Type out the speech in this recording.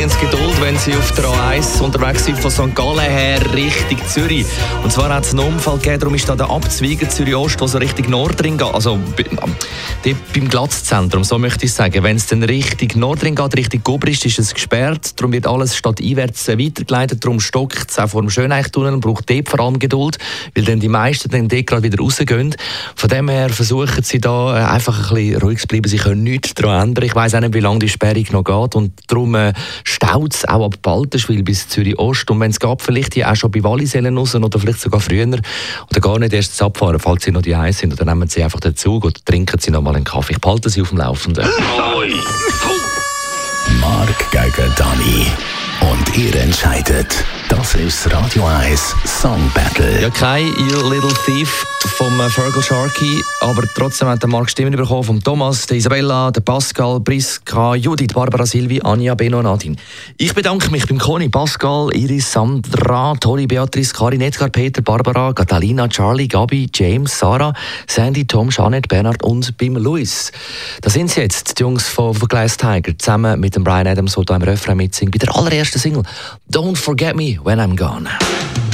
Geduld, wenn Sie auf der A1 unterwegs sind, von St. Gallen her Richtung Zürich. Und zwar hat es einen Unfall gegeben, darum ist da der Abzweiger Zürich-Ost, der so Richtung Nordring geht, also dort beim Glatzzentrum, so möchte ich sagen. Wenn es dann Richtung Nordring geht, Richtung Gubrist, ist es gesperrt, darum wird alles stadteinwärts weitergeleitet, darum stockt es auch vor dem Schöneichtunnel und braucht dort vor allem Geduld, weil dann die meisten dann dort gerade wieder rausgehen. Von dem her versuchen Sie da einfach ein bisschen ruhig zu bleiben, Sie können nichts daran ändern. Ich weiss auch nicht, wie lange die Sperrung noch geht und darum staut es auch ab Baltenschwil bis Zürich-Ost. Und wenn es geht, vielleicht ja auch schon bei Wallisellen raus oder vielleicht sogar früher. Oder gar nicht erst zu abfahren, falls Sie noch die heiß sind. Oder nehmen Sie einfach den Zug oder trinken Sie noch mal einen Kaffee. Ich behalte Sie auf dem Laufenden. Marc gegen Dani. Und ihr entscheidet. Das ist das Radio 1 Song Battle. Ja, kein You Little Thief vom Fergal Sharkey, aber trotzdem hat der Marc Stimmen bekommen vom Thomas, der Isabella, der Pascal, Priska, Judith, Barbara, Silvi, Anja, Beno, Nadine. Ich bedanke mich beim Conny, Pascal, Iris, Sandra, Tori, Beatrice, Karin, Edgar, Peter, Barbara, Catalina, Charlie, Gabi, James, Sarah, Sandy, Tom, Janet, Bernhard und beim Luis. Da sind sie jetzt, die Jungs von Glass Tiger, zusammen mit dem Bryan Adams, der da im Refrain mitsingen, bei der allerersten Single «Don't Forget Me When I'm Gone».